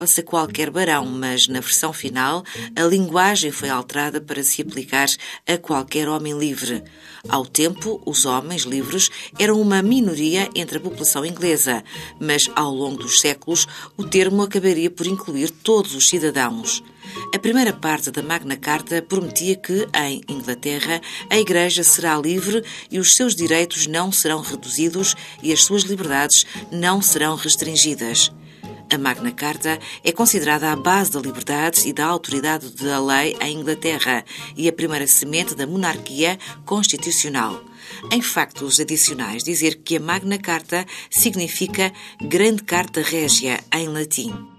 a qualquer barão, mas na versão final a linguagem foi alterada para se aplicar a qualquer homem livre. Ao tempo, os homens livres eram uma minoria entre a população inglesa, mas ao longo dos séculos o termo acabaria por incluir todos os cidadãos. A primeira parte da Magna Carta prometia que, em Inglaterra, a Igreja será livre e os seus direitos não serão reduzidos e as suas liberdades não serão restringidas. A Magna Carta é considerada a base da liberdade e da autoridade da lei em Inglaterra e a primeira semente da monarquia constitucional. Em factos adicionais, dizer que a Magna Carta significa Grande Carta Régia em latim.